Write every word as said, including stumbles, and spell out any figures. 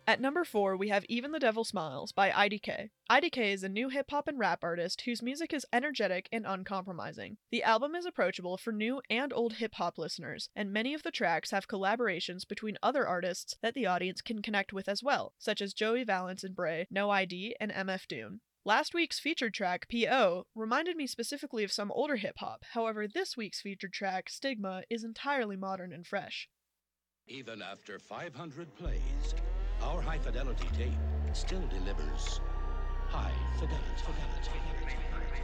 At number four, we have Even the Devil Smiles by I D K. I D K is a new hip hop and rap artist whose music is energetic and uncompromising. The album is approachable for new and old hip hop listeners, and many of the tracks have collaborations between other artists that the audience can connect with as well, such as Joey Valence and Bray, No I D, and M F Doom. Last week's featured track, P O, reminded me specifically of some older hip hop, however, this week's featured track, Stigma, is entirely modern and fresh. Even after five hundred plays, our high-fidelity tape still delivers high fidelity. fidelity.